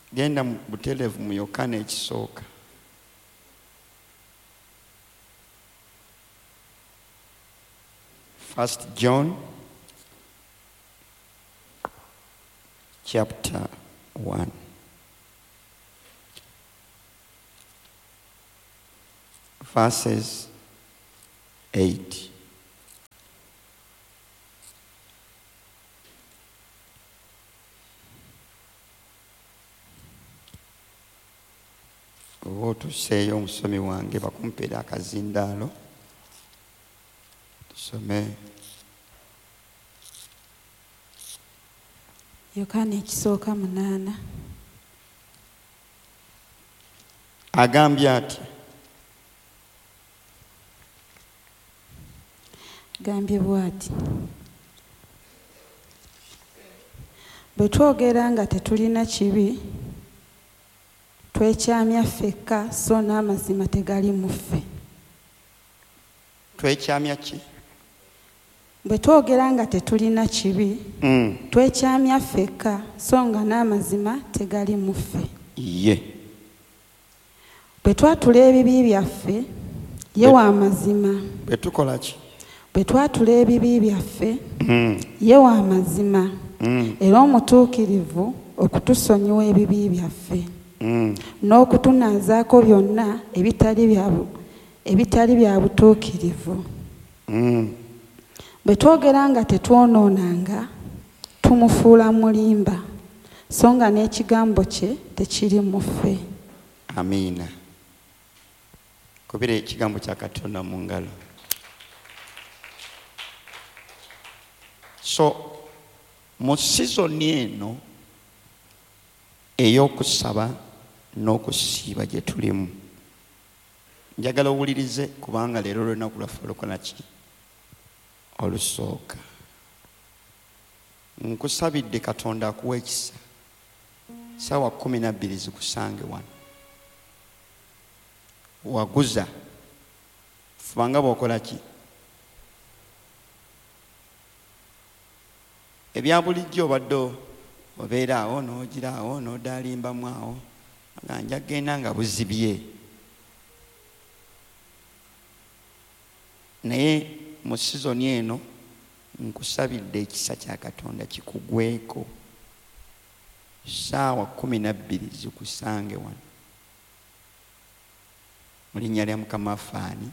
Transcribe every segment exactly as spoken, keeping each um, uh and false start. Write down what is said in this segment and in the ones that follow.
genda mu butelevu mu Yokaana ekisooka First John chapter one. Verses eight. Otuseeyo omusomi wange bakumpeera akazindaalo tusome Yokaana ekisooka munaana. agambye ati Gambye bw'ati, bwe twogera nga tetulina kibi twekyamya ffekka so n'amazima tegali mu ffe. twekyamya ki? Bwe twogera nga tetulina kibi mm. twekyamya ffekka so nga n'amazima tegali mu ffe. ye Bwe twatula ebibi byaffe ye wa mazima. bwe tukola ki? Bwe twatula ebibi byaffe mm. ye wa mazima mm. era omutuukirivu okutusonyiwa ebibi byaffe mm. n'okutunaazaako byonna ebitali bya ebitali bya butuukirivu. mm. Bwe twogera nga tetwonoonanga tumufuula mulimba so nga n'ekigambo kye tekiri mu ffe. Amiina. Kubira ekigambo kya Katonda mu ngalo. So mu sizoni eno ey'okusaba n'okusiiba gye tulimu, njagala owulirize kubanga leero olunaku lwaffe olukola ki? Olusooka. Nkusabidde Katonda akuwa ekisa ssaawa kumi na bbiri zikusange wano. Waguza fubanga bw'okola ki? Ebya bulijjo obadde obeera awo n'ogira awo n'odaalimbamu awo aganja genda nga buzibye. Naye mu sizoni eno nkusabidde ekisa kya Katonda kikugweko ssaawa kumi na bbiri zikusange wano mu linnya lya Mukama Faani.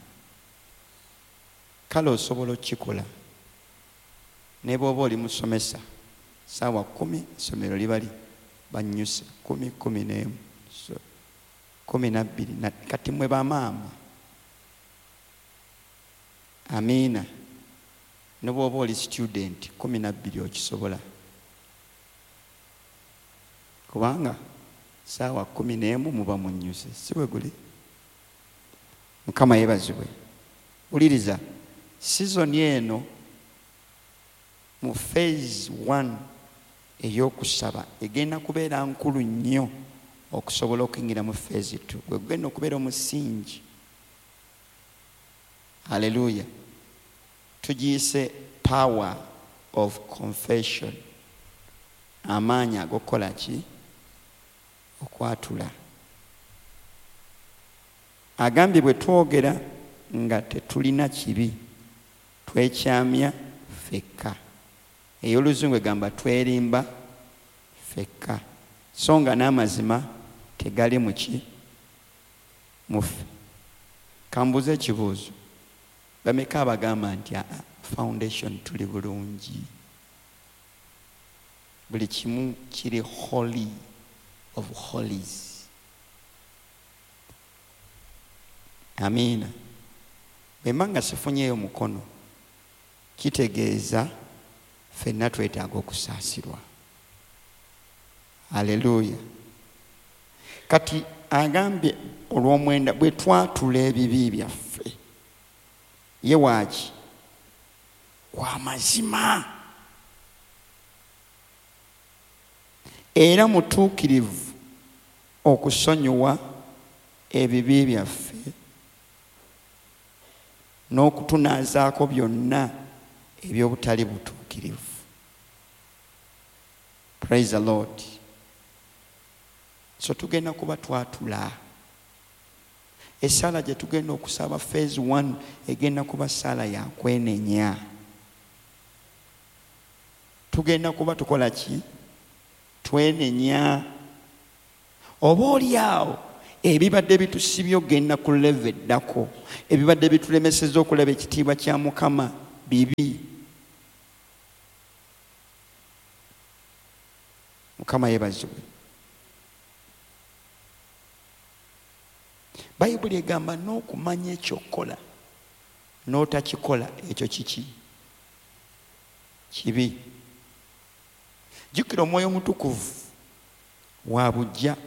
Kale osobola okukikola ne bw'oba oli musomesa ssaawa kumi essomero liba bannyuse kumi kumi n'emu so kumi na bbiri kati mwe bamaama. Amiina. Ne bw'oba oli student kumi na bbiri okisobola kubanga ssaawa kumi n'emu muba munnyuse, si bwe guli? Mukama yeebazibwe. Wuliriza, sizoni eno mu phase one ey'okusaba egenda kubeera nkulu nnyo okusobola okuyingira mu phase two. Gwe gugenda okubeera omusingi. Haleluya. Tugiyise power of confession. Amaanyi ag'okukola ki? Okwatula. Agambye bwe twogera nga tetulina kibi twekyamya ffekka. Ey'Oluzungu egamba twerimba ffekka so nga n'amazima tegali mu ki? Mu ffe. Kambuze ekibuuzo. Bameka abagamba nti foundation tuli bulungi, buli kimu kiri holy of holies. Amiina. Bwe mba nga sifunyeeyo mukono kitegeeza ffenna twetaaga okusaasirwa. Haleluya. Kati agambye olw'omwenda bwe twatula ebibi byaffe ye waaki? Wa mazima era mutuukirivu okusonyiwa ebibi byaffe n'okutunaazaako byonna eby'obutali butuukirivu. Praise the Lord. so tugenda kuba twatula. Essala gye tugenda okusaba phase one egenda kuba ssala ya kwenenya. Tugenda kuba tukola ki? Twenenya. Oba oli awo ebibadde bitusibye ogenda ku level eddako, ebibadde bitulemeseza okulaba ekitiibwa kya Mukama bibi. Mukama yeebazibwe. Bayibuli egamba n'okumanya ekyokola n'otakikola ekyo kiki? Kibi. Jjukira Omwoyo Mutukuvu wa bujja.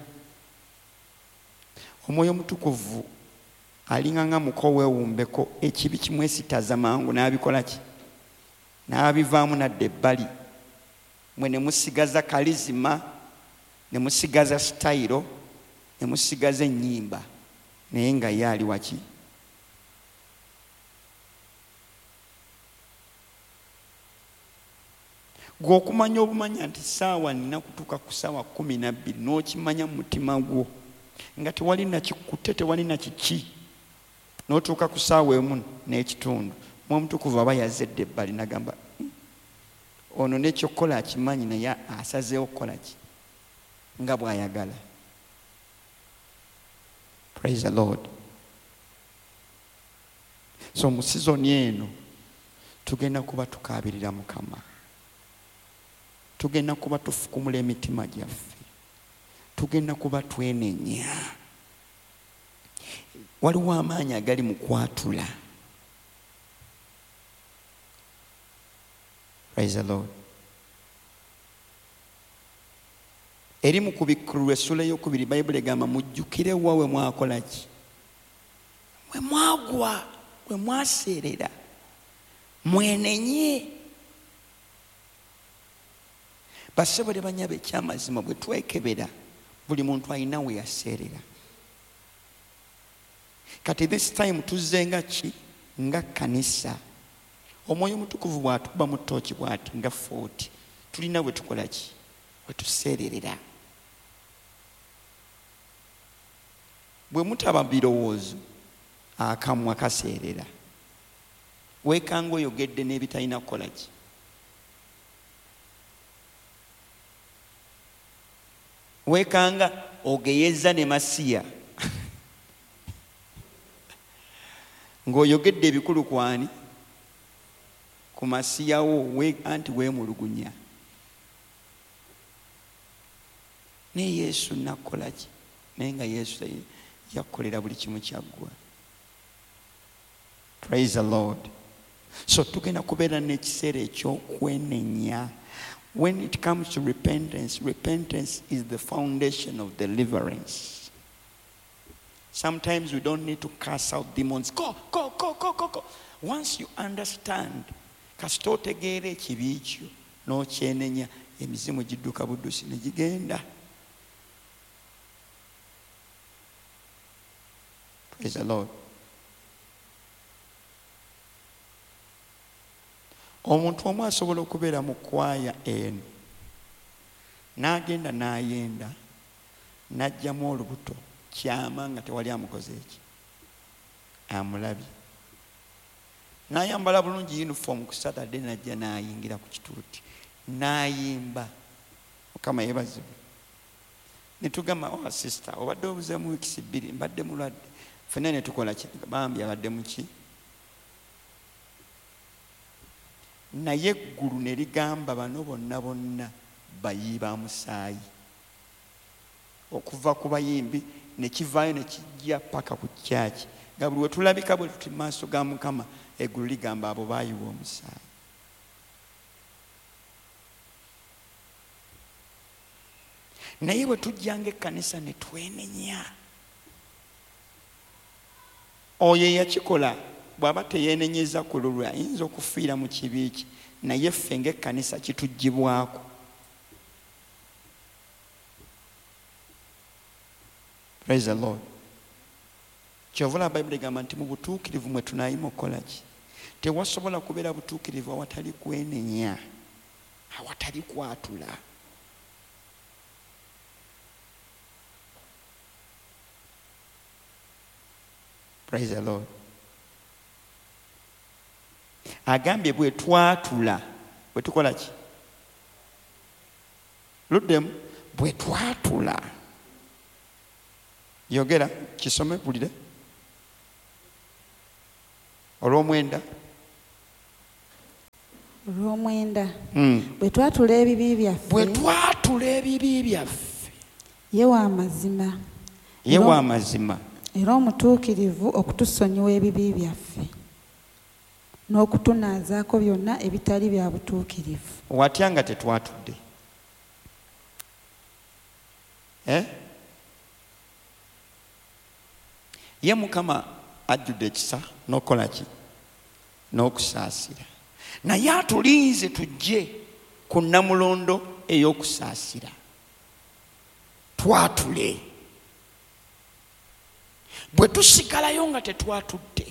Omwoyo Mutukuvu alinga nga muko weewumbeko, ekibi kimwesitaza mangu n'abikola ki? N'abivaamu nadda ebbali. Mwe ne musigaza kalizima, ne musigaza sitayiro, ne musigaza ennyimba, naye nga ye ali waki? Gwe okumanya obumanya nti saawa nina kutuuka ku saawa kumi na bbiri n'okimanya mu mutima gwo nga tewali nakikutte, tewali nakiki, n'otuuka ku saawa emu n'ekitundu, Mwoyo Mutukuvu aba yazedde ebbali n'agamba ono n'ekyokukola akimanyi naye asazeewo okukola ki? Nga bw'ayagala. Praise the Lord. So mu sizoni eno tugenda kuba tukaabirira Mukama. Tugenda kuba tufukumula emitima gyaffe. Tugenda kuba twenenya. Waliwo amaanyi agali mu kwatula. Praise the Lord. Eri mu kubikkulwa essula ey'okubiri Bayibuli egamba mujjukire wa we mwakola ki? We mwagwa, we mwaseerera, mwenenye. Bassebo banyabe ekyamazima bwe twekebera buli muntu alina we yaseerera. Kati this time tuzze nga ki? Nga kanisa. Omwoyo Mutukuvu bw'atuba mu ttooki bw'ati nga forty. Tulina bwe tukola ki? Bwe tuseererera. Bwe mutaba birowoozo akamwa kaseerera. Weekanga oyogedde n'ebitalina kukola ki? Weekanga ogeyeza ne masiya ng'oyogedde ebikulu kwani? Ku masiyawo we anti weemulugunya. Ne Yesu nakola ki? Naye nga Yesu yakolera buli kimu kyaggwa. Praise the Lord. So tugenda kubeera n'ekiseera eky'okwenenya. When it comes to repentance, repentance is the foundation of deliverance. Sometimes we don't need to cast out demons. Go, go, go, go, go, go. Once you understand, kasita otegeera ekibi ekyo n'okyenenya, emizimu gidduka buddusi ne gigenda. Praise the Lord. Omuntu omu asobola okubeera mu kwaya eno n'agenda n'ayenda n'ajjamu olubuto kyama nga tewali amukoze eki, amulabye. N'ayambala bulungi uniform ku Saturday n'ajja n'ayingira ku kituuti n'ayimba. Mukama yeebazibwe. Ne tugamba oh sister obadde obuzeemu wiikisi bbiri mbadde mulwadde. Ffenna ne tukola ki? Bambi abadde mu ki? Naye eggulu ne ligamba bano bonna bonna bayiba musaayi. Okuva ku bayimbi ne kivaayo ne kijja paka ku kyaki. Nga buli we tulabika bwe tuti maaso ga Mukama eggulu ligamba abo baayiwa omusaayi. Naye bwe tujjanga ekkanisa ne twenenya. Oyo eyakikola bw'aba teyeenenyeza ku lulwe ayinza okufiira mu kibi ki, naye ffe ng'ekkanisa kituggyibwako. Praise the Lord. Kyova la Bayibuli egamba nti mu butuukirivu mwe tunaayima okukola ki? Tewasobola kubeera butuukirivu awatali kwenenya, awatali kwatula. Praise the Lord. Agambye bwe twatula bwe tukola ki? Luddemu bwe twatula. Yogera kisome bulire. Olw'omwenda. Olw'omwenda. Mm. Bwe twatula ebibi byaffe. Bwe twatula ebibi byaffe. Ye wa mazima. Ye wa mazima. Era omutuukirivu okutusonyiwa ebibi byaffe n'okutunaazaako byonna ebitali bya butuukirivu. Watya nga tetwatudde? Eh? Ye Mukama ajjudde ekisa n'okola ki? N'okusaasira. Naye atulinze tujje ku nnamulondo ey'okusaasira. Twatule. Bwe tusigalayo nga tetwatudde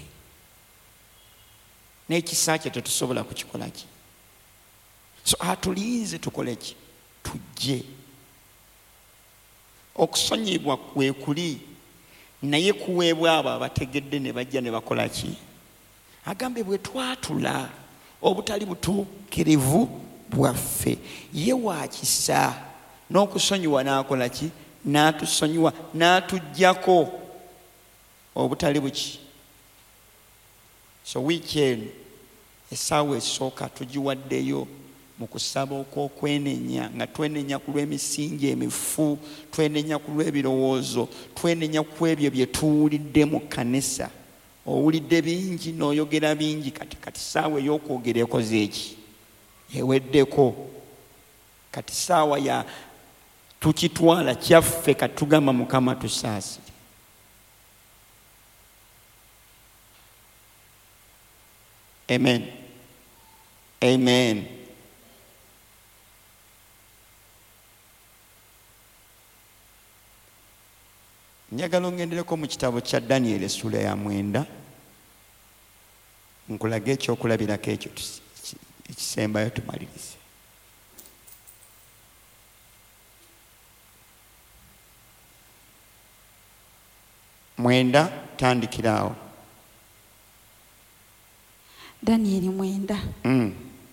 n'ekisa kye tetusobola kukikola ki? So atulinze tukole ki? Tujje. Okusonyibwa kwe kuli naye kuweebwa abo abategedde ne bajja ne bakola ki? Agambe bwe twatula obutali butuukirivu bwaffe, ye wa kisa n'okusonyiwa n'akola ki? N'atusonyiwa n'atuggyako obutali buki. So weekend essaawa esooka tugiwaddeyo mu kusaba okw'okwenenya, nga twenenya ku lw'emisingi emifu, twenenya ku lw'ebirowoozo, twenenya ku ebyo bye tuwulidde mu kkanisa. Owulidde bingi n'oyogera bingi, kati kati ssaawa ey'okwogera ekoze eki? Eweddeko. Kati ssaawa ya tukitwala kyaffe kati tugamba Mukama tusaasire. Amen. Amen. Njagala ongendereko mu kitabo kya Daniel essula ya mwenda nkulaga ekyokulabirako ekyo ekisembayo tumalirize. Mwenda tandikiraawo. Daniel mwenda. Mm.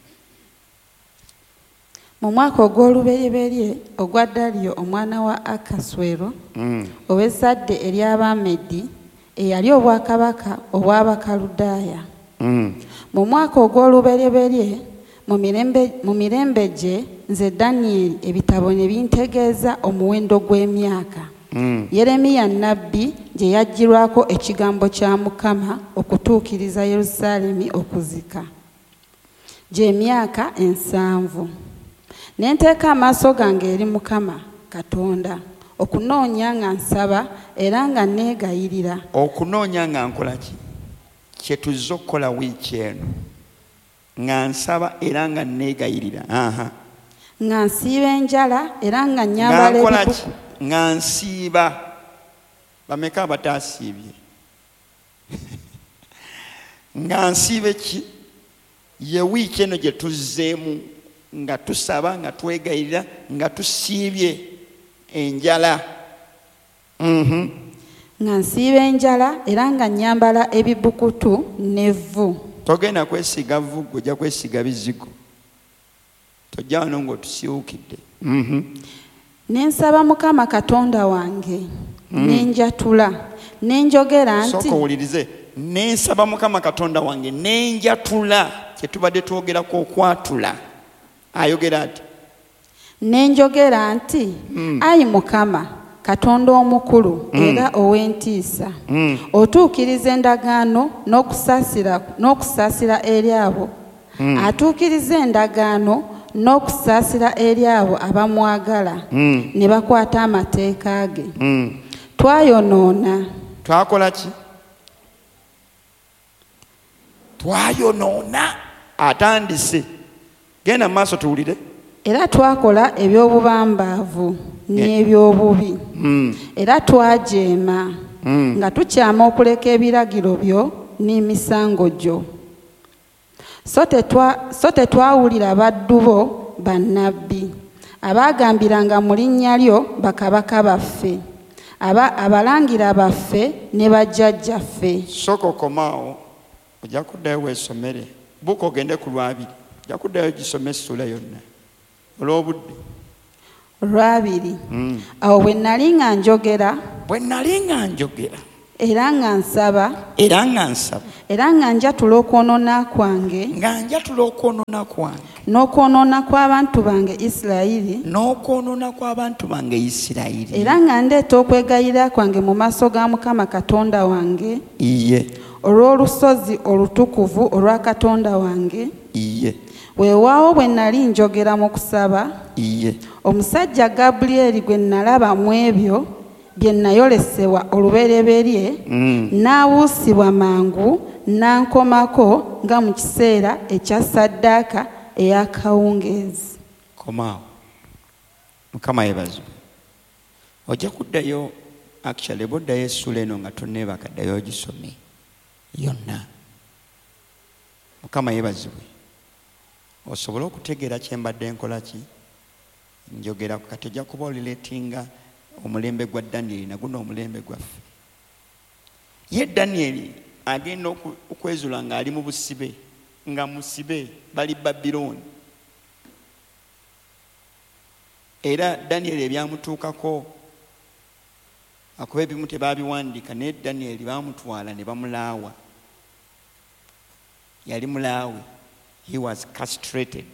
Mu mwaka ogw'olubereberye ogwa Daliyo omwana wa Akaswero Mm. ow'ezzadde ery'Abamedi eyali obwakabaka obw'Abakaludaaya. Mm. Mu mwaka ogw'olubereberye mu mirembe mu mirembe gye nze Daniel ebitabo ne bintegeeza omuwendo gw'emyaka. Mm. Yeremiya nnabbi gye yajjirwako ekigambo kya Mukama okutuukiriza Yerusaalemi okuzika. Gy'emyaka ensanvu. Ne nteeka amaaso gange eri Mukama Katonda okunoonya nga nsaba era nga neegayirira. Okunoonya nga nkola ki? Kye tuzze okukola wiiki eno. Nga nsaba era nga neegayirira. Aha. Nga nsiiba enjala era nga nyambala ebibuku. Nga nsiiba. Bameka abataasiibye? Nga nsiibe ki? Ye wiiki eno gye tuzzeemu nga tusaba nga twegayirira nga tusiibye enjala. Mhm. Nga nsiiba enjala era nga nyambala ebibukutu n'evvu. Togenda kwesiga vvu, ojja kwesiga bizigo. Tojja wano ng'otusiwukidde. Mhm. Ne nsaba Mukama Katonda wange ne njatula ne njogera nti. Sooka owulirize. Ne nsaba Mukama Katonda wange ne njatula. Kye tubadde twogerako okwatula. Ayogera ati. Ne njogera nti ayi Mukama Katonda omukulu era ow'entiisa otuukiriza endagaano n'okusaasira n'okusaasira eri abo atuukiriza endagaano n'okusaasira eri abo abamwagala ne bakwata amateeka ge. Twayonoona. Twakola ki? Twayonoona. Atandise. Genda maaso tuwulire. Era twakola eby'obubambaavu n'eby'obubi. Era twajeema nga tukyama okuleka ebiragiro byo n'emisango gyo. So tetwawulira baddu bo bannabbi abaagambiranga mu linnya lyo bakabaka baffe aba abalangira baffe ne bajjajjaffe. Soko komaawo ojja kuddayo weesomere buuka ogende ku lwabiri ojja kuddayo gisome essula yonna olw'obudde. Olwabiri awo bwe nnali nga njogera bwe nnali nga njogera era nga nsaba era nga nsaba era nga njatula okwonoona kwange nga njatula okwonoona kwange n'okwonoona kw'abantu bange Isirayiri n'okwonoona kw'abantu bange Isirayiri era nga ndeeta okwegayirira kwange mu maaso ga Mukama Katonda wange iye olw'olusozi olutukuvu olwa Katonda wange. iye weewaawo bwe nnali njogera mu kusaba iye omusajja Gabulyeri gwe nalaba mu ebyo bye nayolesebwa olubereberye n'abuusibwa mangu n'ankomako nga mu kiseera ekya ssaddaaka ey'akawungeezi. komaawo Mukama yeebazibwe. ojja kuddayo actually boddayo essula eno nga tonneebaka ddayo gisome yonna. Mukama yeebazibwe osobole okutegeera kye mbadde nkola ki njogera kati ojja kuba olireetinga omulembe gwa Danyeri naguno omulembe gwaffe. Ye Danyeri agenda okwezula ng'ali mu busibe nga musibe bali Babilooni era Danyeri ebyamutuukako akuba ebimu tebaabiwandiika naye Danyeri baamutwala ne bamulaawa. Yali mulaawe. He was castrated.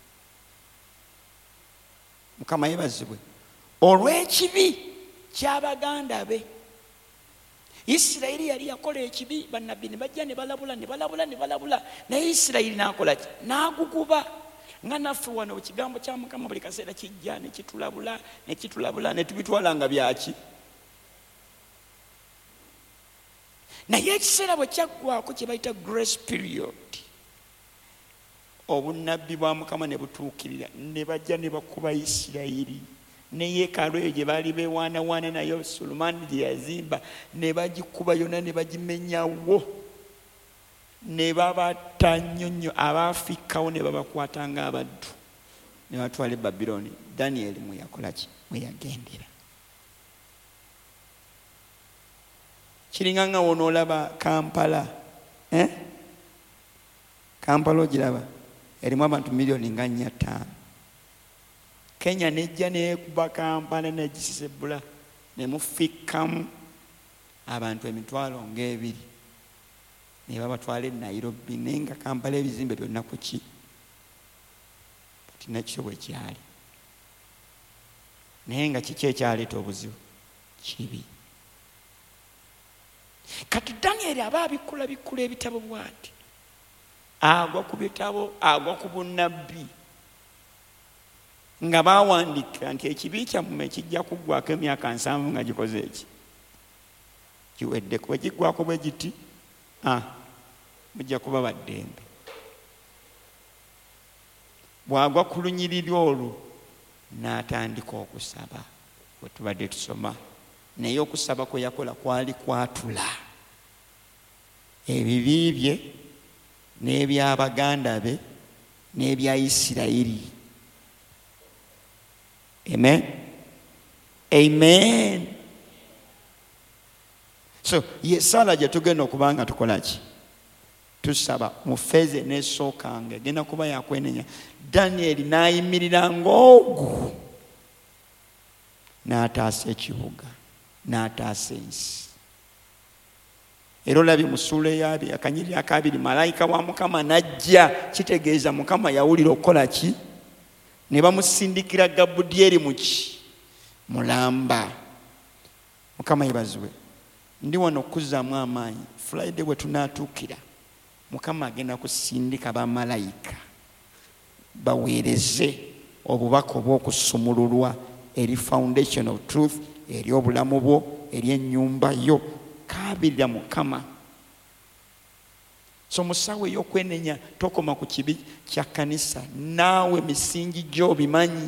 Mukama yeebazibwe olw'ekibi ky'abaganda be. Isirayiri yali yakola ekibi bannabbi ne bajja ne balabula ne balabula ne balabula naye Isirayiri n'akola ki n'aguguba nga naffe wano ekigambo kya Mukama buli kaseera kijja ne kitulabula ne kitulabula ne tubitwala nga byaki. Naye ekiseera bwe kyaggwako kye bayita grace period obunnabbi bwa Mukama ne butuukirira ne bajja ne bakuba Isirayiri ne yeekaalu eyo gye baali beewaanawaana nayo Sulemaani gye yazimba ne bagikuba yonna ne bagimenyawo ne babatta nnyo nnyo abaafikkawo ne babakwata ng'abaddu ne batwala e Babilooni. Danyeri mwe yakola ki mwe yagendera. Kiringa nga wonoolaba Kampala eh? Kampala ogiraba erimu abantu miliyoni nga nnya ttaano. Kenya nejja neekuba Kampala negisisebula ne mufikkamu abantu emitwalo ng'ebiri ne babatwala e Nairobi naye nga Kampala ebizimbe byonna ku ki kati nakyo bwe kyali naye nga kiki ekyaleeta obuzibu kibi. Kati Danyeri aba abikula bikula ebitabo bw'ati agwa ku bitabo agwa ku bunnabbi nga baawandika nti ekibi kyammwe kijja kuggwako emyaka nsanvu nga gikoze eki kiwedde kuba kiggwako bwe giti mujja kuba baddembe. Bw'agwa ku lunyiriri olwo n'atandika okusaba bwe tubadde tusoma naye okusaba kwe yakola kwali kwatula ebibi bye n'ebyabaganda be n'ebya Isirayiri. Amen. Amen. So ye sala gye tugenda okuba nga tukola ki tusaba mu feeze n'esookanga egenda kuba yakwenenya. Danyeri n'ayimirira ng'ogu n'ataasa ekibuga n'ataasa ensi. Era olabye mu ssuula ey'abiri akanyiriri akabiri malayika wa Mukama n'ajja kitegeeza Mukama yawulira okukola ki ne bamusindikira Gabudyeri mu ki mulamba. Mukama yeebazibwe. Ndi wano okuzzaamu amaanyi Friday bwe tunaatuukira Mukama agenda kusindika bamalayika baweereze obubaka obw'okusumululwa eri foundation of truth eri obulamu bwo eri ennyumba yo. Kaabirira Mukama. So musawo ey'okwenenya tokoma ku kibi kya kanisa naawe misingi gyo bimanyi.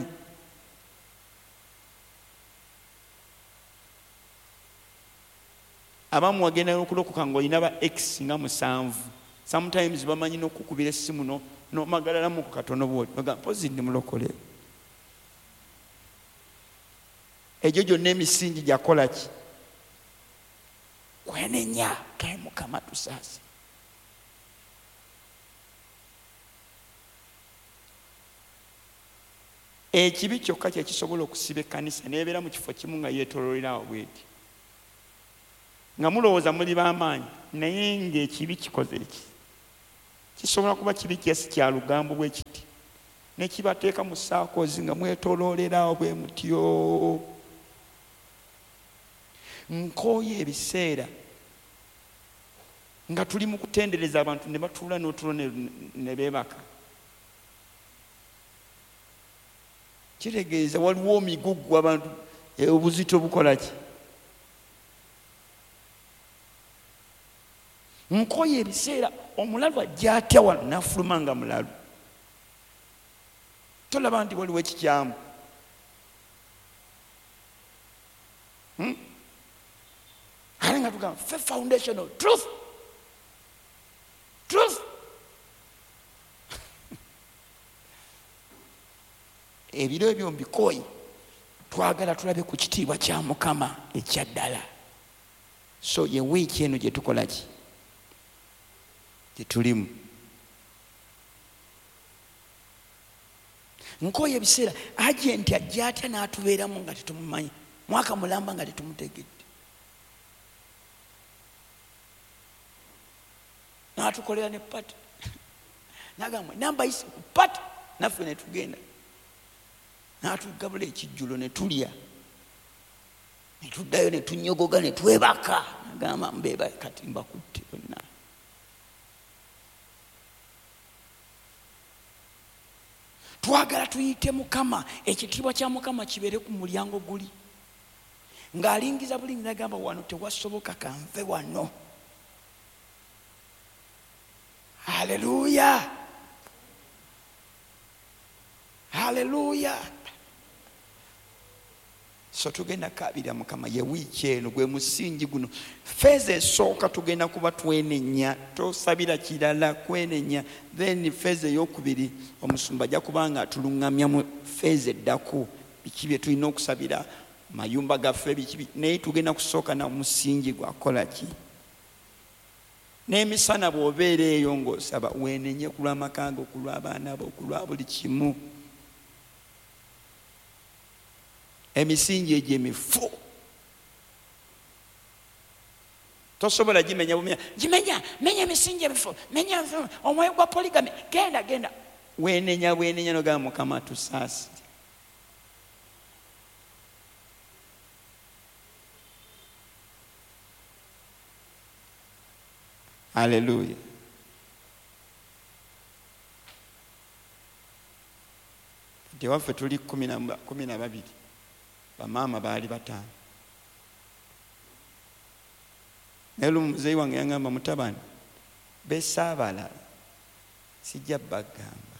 Abamu wagenda okulokoka ng'olina ba X nga musanvu. Sometimes bamanyi n'okukubira essimu no n'omagalalamu ku katono bwoti bagamba mpozi ndi mulokole. Egyo gyonna emisingi gyakola ki kwenenya ke Mukama tusaasi. Ekibi kyokka kye kisobola okusiba ekkanisa nebeera mu kifo kimu nga yeetooloolerawo bweti nga mulowooza muli b'amaanyi naye ng'ekibi kikoze eki kisobola kuba kibi kyesi kya lugambo bwe kiti ne kibateeka mu saakozi nga mwetooloolerawo bwe mutyo. Nkooye ebiseera nga tuli mu kutendereza abantu ne batuula n'otulo ne beebaka. Kitegeeza waliwo omigugu abantu obuzito bukola ki? Nkooye ebiseera omulalu ajja atya wano n'afuluma nga mulalu. Tolaba nti waliwo ekikyamu. Hmm? Ate nga tugamba fe foundational truth. Truth. Ebiro ebyo mbikooyi twagala tulabe ku kitiibwa kya Mukama ekya ddala. So ye wiiki eno gye tukola ki? Gye tulimu. Nkooye ebiseera agenti ajja atya n'atubeeramu nga tetumumanyi, mwaka mulamba nga tetumutegedde, n'atukolera ne pati n'agamba namba isi ku pati, naffe ne tugenda n'atugabula ekijjulo ne tulya ne tuddayo ne tunyogoga ne twebaka, n'agamba mbeeba kati mbakutte bonna. Twagala tuyite Mukama, ekitiibwa kya Mukama kibeere ku mulyango guli, ng'alingiza bulingi n'agamba wano tewasoboka kanve wano. Haleluya, haleluya. So tugenda kabira Mukama ye wiiki eno gwe musingi guno. Feeza esooka tugenda kuba twenenya, tosabira kirala, kwenenya. Then feeza ey'okubiri omusumba ajja kubanga atuluŋŋamya mu feeza eddako biki bye tulina okusabira mayumba gaffe biki, naye tugenda kusooka na musingi gwakola ki. N'emisana bw'obeera eyo ng'osaba weenenye ku lw'amaka go, ku lw'abaana bo, ku lwa buli kimu. Emisingi egyo emifu tosobola gimenya bumenya, gimenya menya emisingi emifu, menya omwoyo gwa poligami, genda genda weenenya weenenya n'ogamba Mukama tusaasire. Haleluya. Tewaffe tuli kumi na babiri, bamaama baali bataano. Naye lumu muzeeyi wange yangamba, mutabani besaabalala sijja bagamba,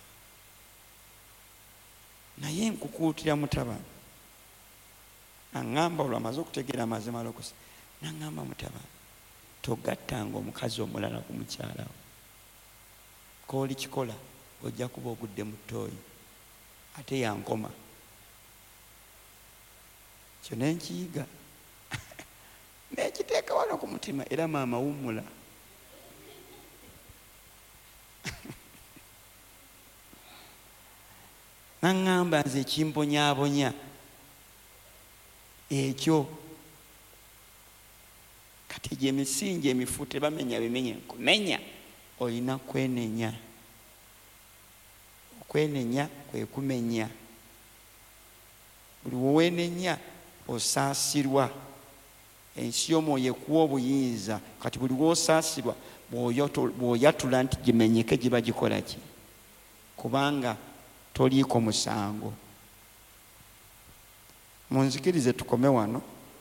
naye nkukuutira mutabani. Aŋŋamba olwo amaze okutegeera amazima lokosa, n'aŋŋamba mutabani togattanga omukazi omulala ku mukyala wo, kooli kikola ojja kuba ogudde mu ttooyi ate yankoma. Kyo nenkiyiga nekiteeka wano ku mutima, era maama wummula. Naŋŋamba nze ekimbonyaabonya ekyo kati gye misingi emifu tebamenya bimenya nkumenya, olina kwenenya. Okwenenya kwe kumenya. Buli weweenenya osaasirwa. Ensi y'omwoyo ekuwa obuyinza, kati buli lw'osaasirwa bw'oyatula nti gimenyeke giba gikola ki? Kubanga toliiko musango. Munzikirize tukome wano.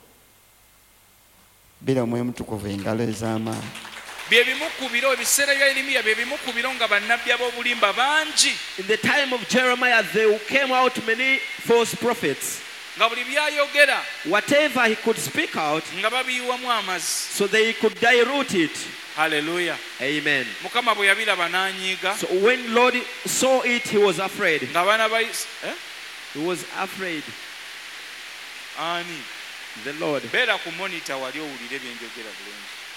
Bila mwe mutukuvu engalo ez'amaanyi. bye bimu ku biro ebiseera bya Yeremiya bye bimu ku biro nga bannabbi ab'obulimba bangi. In the time of Jeremiah there came out many false prophets. Nga buli byayogera whatever he could speak out, nga babiyiwamu amazzi, so they could dilute it. Hallelujah. Amen. Mukama bwe yabiraba n'anyiiga. So when Lord saw it, he was afraid. Ng'abaana ba eh? He was afraid. Ani the Lord. Beera ku monitor wali owulire bye njogera bulungi.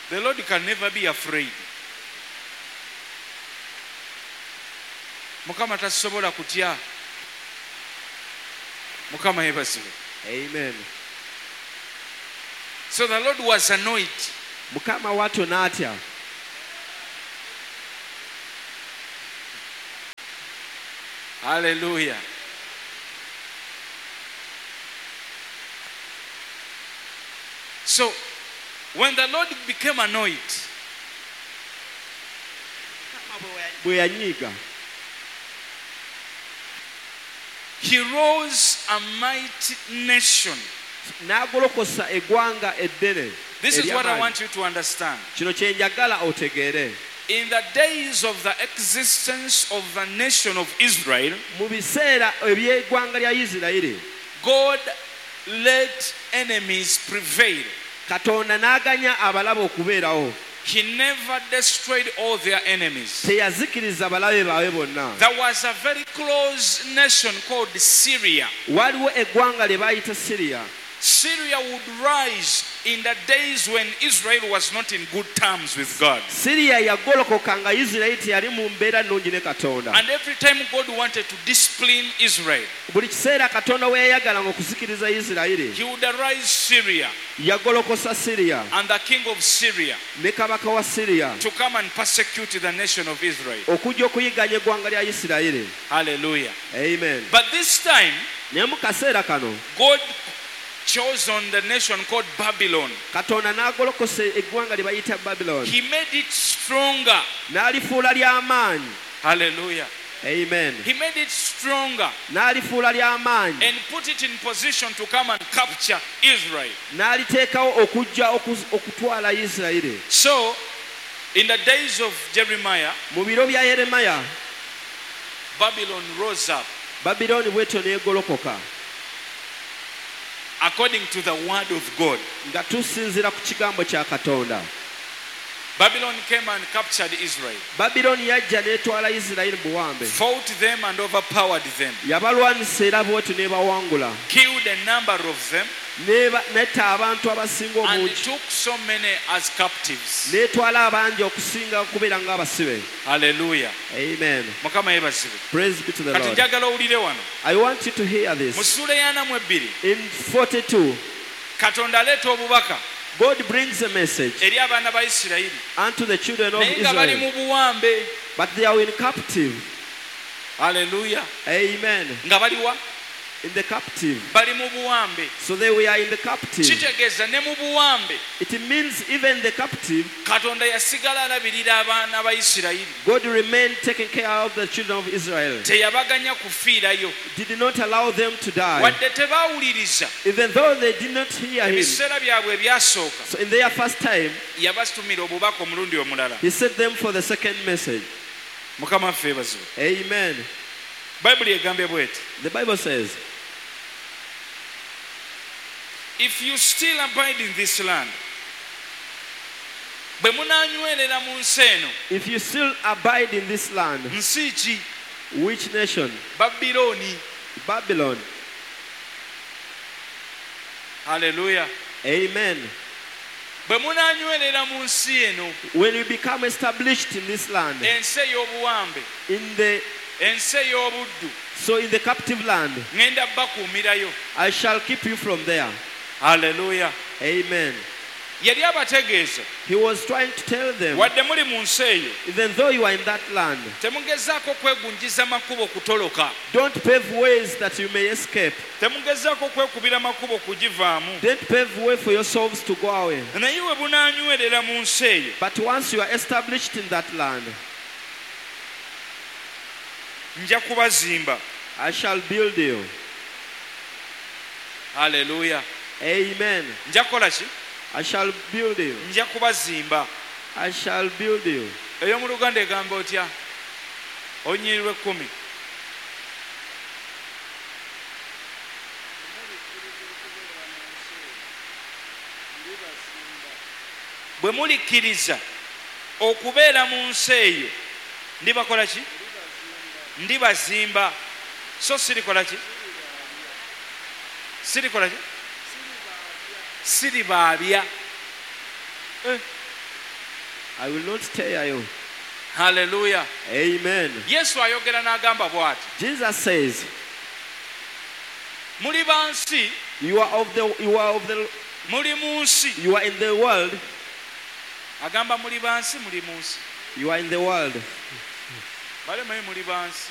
The Lord can never be afraid. Mukama tasobola kutya. Mukama yebasibe. Amen. So the Lord was annoyed. Mukama watu natya. Hallelujah. So when the Lord became annoyed, bwe yanyiga, he rose a mighty nation. n'agolokosa eggwanga eddene. This is what I ery'amaanyi. want you to understand. Kino kye njagala otegeere. In the days of the existence of the nation of Israel, Mu biseera eby'eggwanga lya Isirayiri, God let enemies prevail. Katonda n'aganya abalabe okubeerawo. He never destroyed all their enemies. Teyazikiriza balabe baabwe bonna. There was a very close nation called Syria. Waliwo eggwanga lye baayita Siriya. Syria would rise in the days when Israel was not in good terms with God. Siriya yagolokoka nga Isirayiri teyali mu mbeera nnungi ne Katonda. And every time God wanted to discipline Israel, Buli kiseera Katonda we yayagalanga okuzikiriza Isirayiri, he would arise Syria yagolokosa Siriya and the king of Syria ne kabaka wa Siriya to come and persecute the nation of Israel. okujja okuyiganya eggwanga lya Isirayiri. Hallelujah. Amen. But this time, Naye mu kaseera kano God chose on the nation called Babylon. Katonda n'agolokosa eggwanga lye bayita Babylon, He made it stronger. n'alifuula ly'amaanyi. Hallelujah. Amen. He made it stronger N'alifuula ly'amaanyi, and put it in position to come and capture Israel. n'aliteekawo okujja okuz- okutwala Isirayiri. So, in the days of Jeremiah, Mu biro bya Yeremiya, Babylon rose up Babilooni bw'etyo n'egolokoka according to the word of God. nga tusinziira ku kigambo kya Katonda. Babylon came and captured Israel, Babilooni yajja n'etwala Isirayiri buwambe. fought them and overpowered them, Yabalwanisa era bw'etyo n'ebawangula. killed a number of them, N'eba- n'etta abantu abasinga and obungi. took so many as captives. N'etwala abangi okusinga kubeera ng'abasibe. Hallelujah. Amen. Mukama yebazibwe. Praise be to the Kati Lord. njagala owulire wano. I want you to hear Mu this. ssuula eyana mu ebbiri, In forty-two, Katonda aleeta obubaka God brings a message eri abaana ba Isirayiri, unto the children of naye nga bali mu Israel, buwambe. but they are in captive. Hallelujah. Amen. Nga baliwa? In the captive. Bali mu buwambe. So they were in the captive. Kitegeeza ne mu buwambe It means even the captive, Katonda yasigala alabirira abaana ba Isirayiri. God remained taking care of the children of Israel. Teyabaganya kufiirayo. Did not allow them to die. Wadde tebaawuliriza Even though they did not hear him. ebiseera byabwe ebyasooka, So in their first time, yabatumira obubaka omulundi omulala. he sent them for the second message. Mukama waffe yeebazibwe. Amen. Bayibuli egambye bw'eti, The Bible says, if you still abide in this land, bwe munaanywerera mu nsi eno, if you still abide in this land, nsi ki? which nation? Babilooni. Babylon. Haleluya. Amen. Bwe munaanywerera mu nsi eno, When we become established in this land, ensi ey'obuwambe, in the ensi ey'obuddu, so in the captive land, ŋŋenda bakuumirayo. I shall keep you from there. Haleluya. Amen. Yali abategeeza, He was trying to tell them, wadde muli mu nsi eyo, even though you are in that land, temugezaako kwegunjiza makubo kutoloka, don't pave ways that you may escape. temugezaako kwekubira makubo kugivaamu. Don't pave way for yourselves to go away. Naye we bunaanywerera mu nsi eyo, But once you are established in that land, nja kubazimba. I shall build you. Haleluya. Amen. Nja kukola ki? I shall build you. Nja kubazimba. I shall build you. Ey'omu Luganda egamba otya? Onnyirirwa ekkumi. Bwe mulikkiriza okubeera mu nsi eyo, ndibakola ki? Ndibazimba. So sirikola ki? Sirikola ki? Siribaabya. Eh, I will not tear you. Hallelujah. Amen. Yesu ayogera n'agamba bw'ati, Jesus says, muli bansi, you are of the you are of the muli mu nsi. you are in the world. Agamba muli bansi, muli mu nsi. You are in the world. Balemayo muli bansi.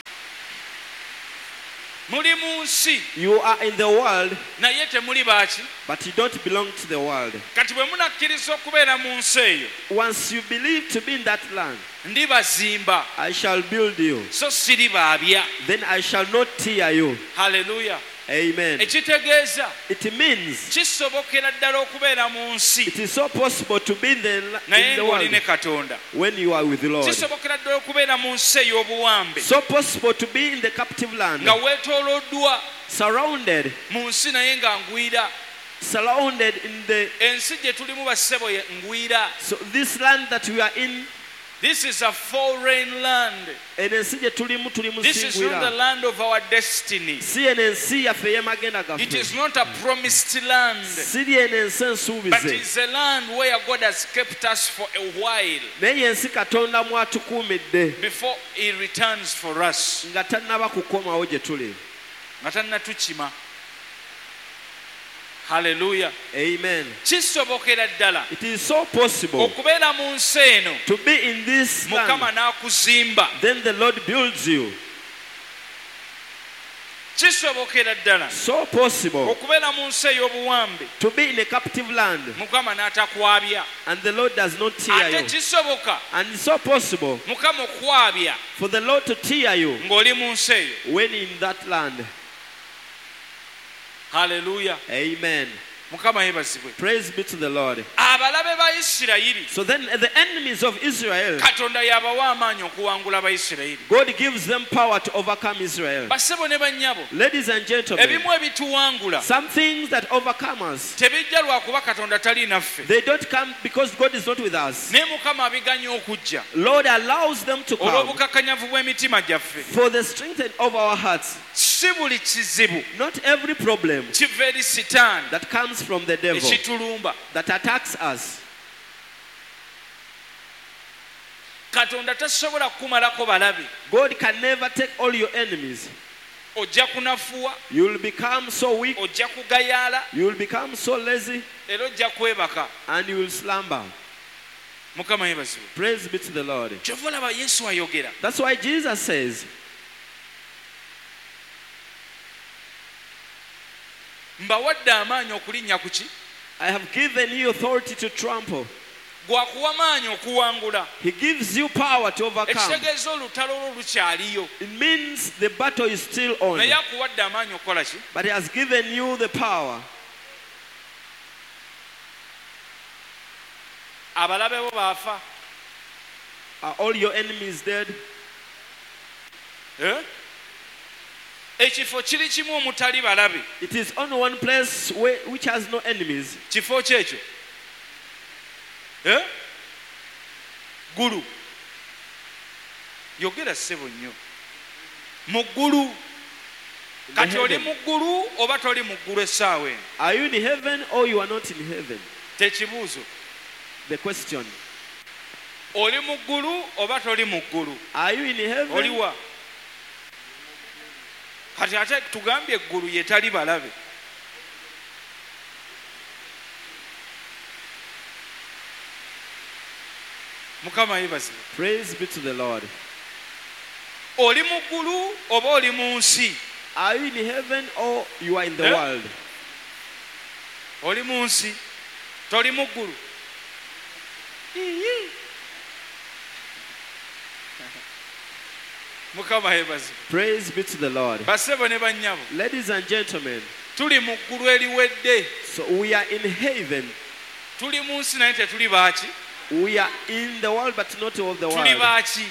Muli mu nsi, You are in the world, naye temuli baaki. but you don't belong to the world. Kati bwe munakkiriza okubeera mu nsi eyo, Once you believe to be in that land, ndibazimba, I shall build you. so siri baabya. Then I shall not tear you. Haleluya. Amen. Ekitegeeza It means kisobokera ddala okubeera mu nsi it is so possible to be in the, in naye the ng'oli world ne Katonda. when you are with the Lord. Kisobokera ddala okubeera mu nsi ey'obuwambe So possible to be in the captive land, nga weetooloddwa surrounded, mu nsi naye nga ngwira. surrounded in the. Ensi gye tulimu bassebo ye ngwira. So this land that we are in, This is a foreign land. eno ensi gye tulimu tulimu This is not the singwira. land of our destiny. Si eno ensi yaffe ey'amagenda It gaffe. is not a promised land, Siri eno ensi but ensuubize. it's a land where God has kept us for a while Naye ensi Katonda mwatukuumidde before He returns for us. nga tannaba kukomawo gye tuli. Nga tannatukima. Hallelujah. Amen. Kisobokera ddala It is so possible okubeera mu nsi eno, to be in this Mukama land. n'akuzimba. Then the Lord builds you. Kisobokera ddala So possible okubeera mu nsi ey'obuwambe, to be in a captive land, Mukama n'atakwabya. and the Lord does not tear Ate you. kisoboka And it's so possible Mukama okwabya for the Lord to tear you ng'oli mu nsi eyo. when in that land. Hallelujah. Amen. Mukama yeebazibwe. Praise be to the Lord. Abalabe ba Isirayiri, So then the enemies of Israel, Katonda yabawa amaanyi okuwangula Abayisirayiri. God gives them power to overcome Israel. Bassebo ne bannyabo, Ladies and gentlemen, ebimu ebituwangula some things that overcome us, tebijja lwakuba Katonda tali naffe, they don't come because God is not with us. naye Mukama abiganya okujja Lord allows them to come olw'obukakkanyavu bw'emitima gyaffe. for the strength of our hearts. Si buli kizibu Not every problem kiva eri Sitaani that comes from the devil ekitulumba. that attacks us. Katonda tasobola kukumalako balabe. God can never take all your enemies. Ojja kunafuwa, You will become so weak, ojja kugayaala, you will become so lazy, era ojja kwebaka. and you will slumber. Mukama yeebazibwe. Praise be to the Lord. Kyova olaba Yesu ayogera. That's why Jesus says, Mbawadde amaanyi okulinnya ku ki? I have given you authority to trample. Gwakuwa maanyi okuwangula. He gives you power to overcome. Ekitegeeza olutalo olwo lukyaliyo. It means the battle is still on, Naye akuwadde amaanyi okukola ki? but He has given you the power. Abalabe bo baafa. Are all your enemies dead? Eh? Ekifo kiri kimu omutali balabe. It is only one place where, which has no enemies. Kifo kyekyo. Eh? Ggulu. Yogera ssebo nnyo. Mu ggulu. In the Kati oli heaven. mu ggulu oba toli mu ggulu essaawa eno? Are you in heaven or you are not in heaven? Tekibuuzo. The question. Oli mu ggulu oba toli mu ggulu? Are you in heaven? Oli wa? Kati ate tugambye eggulu ye tali balabe. Mukama yeebazibwe. Praise be to the Lord. Oli mu ggulu oba oli mu nsi? Are you in heaven or you are in the Eh? world? Oli mu nsi, toli mu ggulu. Mukama yeebazibwe. Praise be to the Lord. Bassebo ne bannyabo, Ladies and gentlemen, tuli mu ggulu eriwedde. so we are in heaven. Tuli mu nsi naye tetuli baaki? We are in the world but not of the Tuli world. baaki?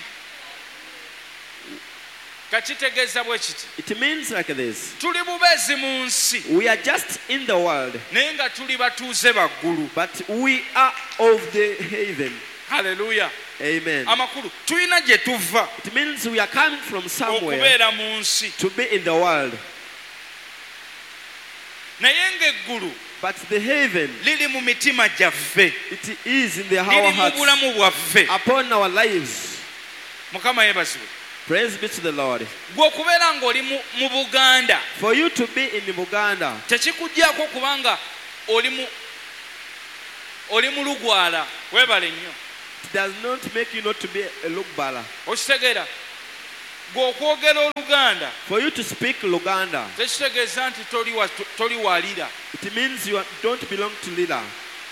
Kakitegeeza bwe kiti. It means like this. Tuli bubeezi mu nsi We are just in the world, naye nga tuli batuuze baggulu. but we are of the heaven. Haleluya. Amen. Amakulu tulina gye tuva It means we are coming from somewhere okubeera mu nsi, to be in the world. naye ng'eggulu But the heaven, liri mu mitima gyaffe, it is in the our liri mu hearts, bulamu bwaffe. upon our lives. Mukama yeebazibwe. Praise be to the Lord. Gwe okubeera ng'oli mu mu Buganda For you to be in Buganda, tekikuggyako kubanga oli mu oli mu Lugwala. Weebale nnyo. it does not make you not to be a Lugbala. Okitegeera? Gwe okwogera Oluganda For you to speak Luganda, tekitegeeza nti toli wa- toli walira. it means you are- don't belong to Lila.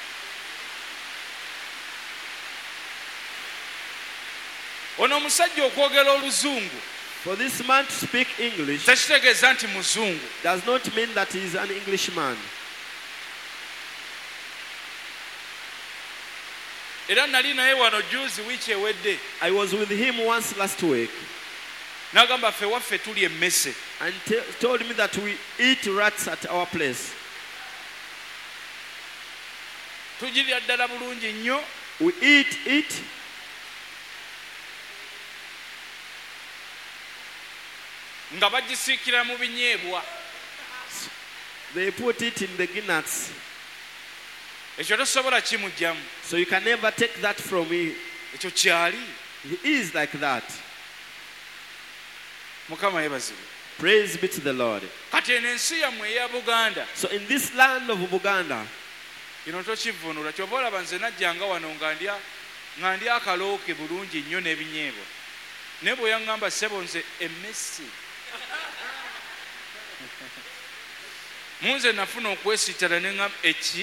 Ono omusajja okwogera Oluzungu For this man to speak English tekitegeeza nti Muzungu. does not mean that he is an Englishman. Era nali naye wano juzi wiiki ewedde I was with him once last week n'agamba ffe waffe tuli emmese. and te- told me that we eat rats at our place. Tugirya ddala bulungi nnyo. We eat it, Nga bagisiikira mu binyeebwa. they put it in the guinness. Ekyo tosobola kimuggyamu. So you can never take that from him. Ekyo kyali. He is like that. Mukama yeebazibwe. Praise be to the Lord. Kati eno ensi yammwe eya Buganda So in this land of Buganda, kino tokivvuunula. Kyova olaba nze najjanga wano nga ndya nga ndya akalooke bulungi nnyo n'ebinyeebwa. Naye bwe yaŋŋamba ssebo nze emmesi. Munze nafuna okwesittala ne ŋŋamba eki?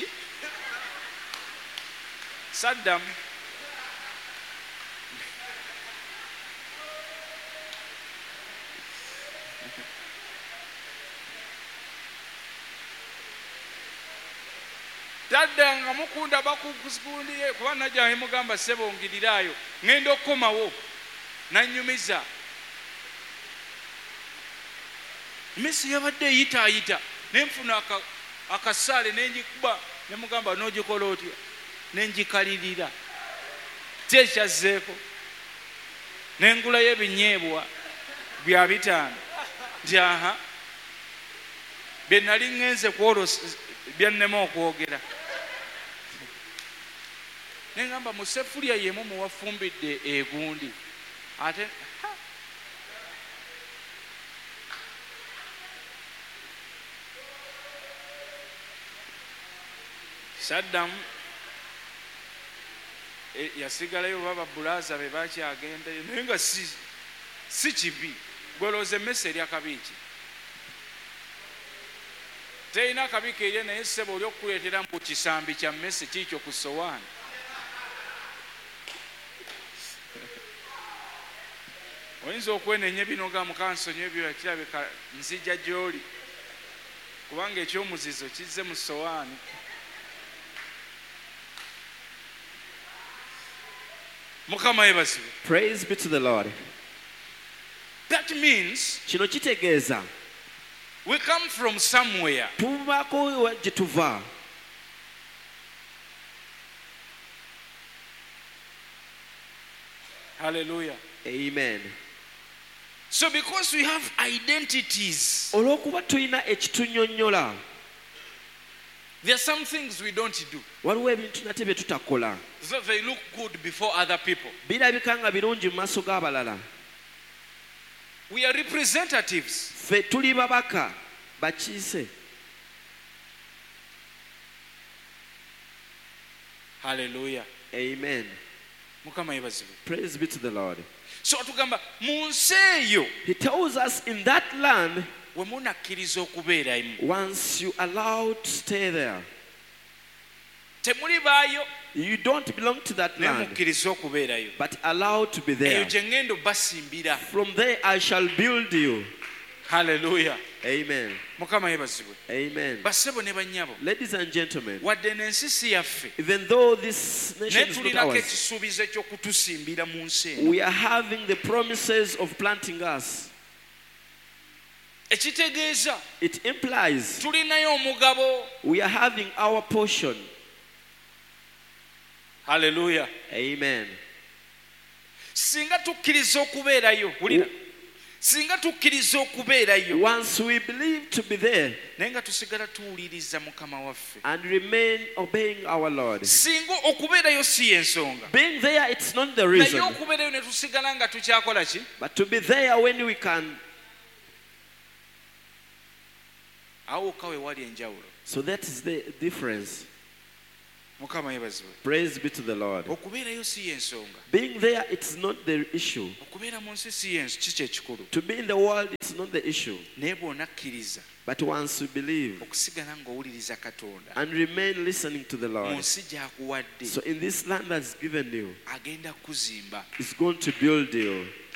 Saddamu. Taddanga mukunda bakukusikundiye kuba najja mugamba ssebo ngirirayo ŋŋenda okukomawo nannyumiza. Messi yabadde eyitaayita ne nfuna aka- akasaale ne ngikuba ne mugamba n'ogikola otya ne ngikalirira ki ekyazzeeko ne ngulayo ebinyeebwa bya bitaano nti aha bye nali ŋŋenze kwolosa byannema okwogera. Ne ngamba mu sefulya yemu muwafumbidde egundi ate ha! Saddamu e, yasigalayo baba bulaza be bakyagendayo naye nga si, si kibi. Golooza emmese erya kabiiki terina akabi keerya naye ssebo oli okukuleetera mu kisambi kya mmese kiikyo ku sowaani. Oyinza okwenenya ebinoga mukansonyi ebyo kirabika nzija gy'oli kubanga ekyomuzizo kizze mu sowaani. Mukama yeebazibwe. praise be to the Lord. That means Kino kitegeeza we come from somewhere. tuvako gye tuva. Hallelujah. Amen. So because we have identities, Olw'okuba tulina ekitunyonnyola, there are some things we don't do. waliwo ebintu nate bye tutakola. So they look good before other people. Birabika nga birungi mu maaso g'abalala. We are representatives. Ffe tuli babaka bakiise. Hallelujah. Amen. Mukama yeebazibwe. Praise be to the Lord. So tugamba mu nsi eyo He tells us in that land, we munakkiriza okubeeramu once you allow to stay there, temuli baayo you don't belong to that naye land, mukkiriza okubeerayo. but allowed to be Eyo there. gye ŋŋenda obbasimbira. From there I shall build you. Hallelujah. Amen. Mukama yeebazibwe. Amen. Bassebo ne bannyabo Ladies and gentlemen, wadde n'ensi si yaffe even though this naye nation is not tulinako ours, ekisuubizo eky'okutusimbira mu nsi eno. we are having the promises of planting us. Ekitegeeza It implies tulinayo omugabo. we are having our portion. Hallelujah. Amen. Singa tukkiriza okubeerayo wulira singa tukkiriza okubeerayo Once we believe to be there naye nga tusigala tuwuliriza mukama waffe and remain obeying our Lord. singa okubeerayo si y'ensonga Being there, it's not the naye reason. okubeerayo ne tusigala nga tukyakola ki But to be there when we can. awo wokka we wali enjawulo. So that is the difference. Mukama yebazibwe. Praise be to the Lord. Okubeerayo si y'ensonga. Being there, it's not the issue. Okubeera mu nsi si y'ensi kiki ekikulu. To be in the world, it's not the issue. Naye bw'onakkiriza But once you believe okusigala ng'owuliriza Katonda and remain listening to the mu Lord. nsi gy'akuwadde So in this land that's given you, agenda kuzimba. it's going to build you.